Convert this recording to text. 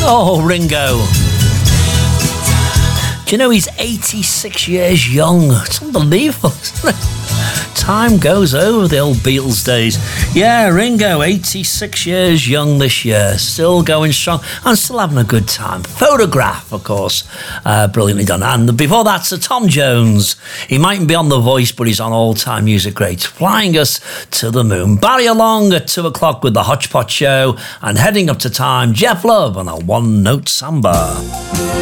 Oh, Ringo. Do you know he's 86 years young? It's unbelievable, isn't it? Time goes over the old Beatles days. Yeah, Ringo, 86 years young this year, still going strong and still having a good time. Photograph, of course, brilliantly done. And before that, Sir Tom Jones. He mightn't be on The Voice, but he's on all-time music greats, flying us to the moon. Barry Along at 2 o'clock with the Hodgepodge Show, and heading up to time, Jeff Love on a one-note samba.